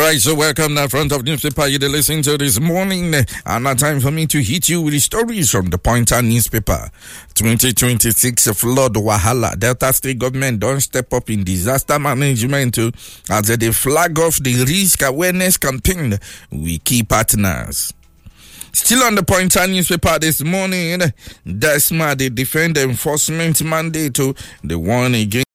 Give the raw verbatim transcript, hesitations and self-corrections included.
right, so welcome to the front of newspaper you're listening to this morning. And now time for me to hit you with the stories from the Pointer newspaper. twenty twenty-six flood wahala. Delta State government don't step up in disaster management to, as they flag off the risk awareness campaign with key partners. Still on the Pointer newspaper this morning, DESMA, they defend the enforcement mandate to the one against